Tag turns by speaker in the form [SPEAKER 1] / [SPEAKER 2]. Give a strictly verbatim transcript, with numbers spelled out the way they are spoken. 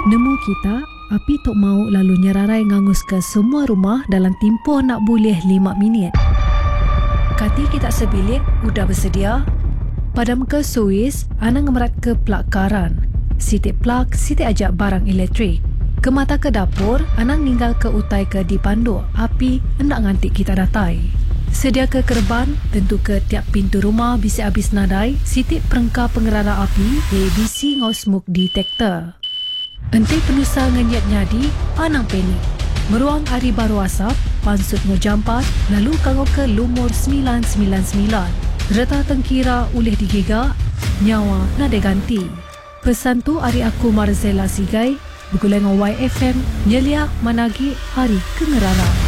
[SPEAKER 1] Nemu kita, api tok mau lalu nyerarai ngangus ke semua rumah dalam tempoh nak boleh lima minit. Kati kita sebilik, udah bersedia? Padam ke suis, anang ngemerat ke plak karan. Sitik plak, sitik ajak barang elektrik. Ke mata ke dapur, anang ninggal ke utai ke dipandu api hendak ngantik kita datai. Sedia ke kerban, tentu ke tiap pintu rumah bisa habis nadai, sitik perengkah pengerara api, A B C ngau smoke detector. Entai penusa ngenyat nyadi, anang penik. Meruang hari baru asap, pansut ngau jampat, lalu kangau ke lumur sembilan sembilan sembilan. Reta tengkira ulih digigak, nyawa nade ganti. Pesan tu hari aku Marzela Sigai, bergulai dengan Y F M, nyeliak managi hari kengerara.